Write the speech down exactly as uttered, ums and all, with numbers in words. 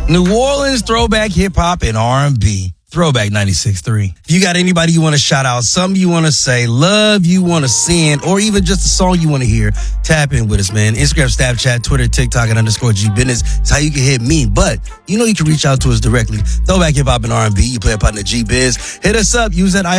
New Orleans throwback hip hop and R and B. Throwback ninety-six point three. If you got anybody you want to shout out, something you want to say, love you want to send, or even just a song you want to hear, tap in with us, man. Instagram, Snapchat, Twitter, TikTok, and underscore G Business. It's how you can hit me. But you know you can reach out to us directly. Throwback hip hop and R and B. You play a part in the G Biz. Hit us up. Use that I